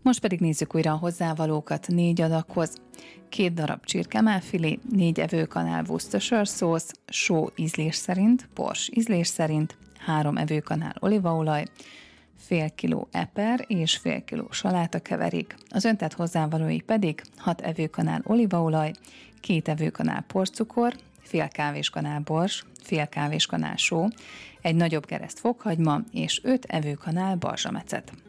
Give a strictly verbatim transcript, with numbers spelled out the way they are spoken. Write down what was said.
Most pedig nézzük újra a hozzávalókat négy adaghoz. Két darab csirkemelfilé, négy evőkanál Worcestershire szósz, só ízlés szerint, bors ízlés szerint, három evőkanál olívaolaj, fél kiló eper és fél kiló salátakeverék. Az öntett hozzávalói pedig hat evőkanál olívaolaj, két evőkanál porcukor, fél kávéskanál bors, fél kávéskanál só, egy nagyobb kereszt fokhagyma és öt evőkanál balzsamecet.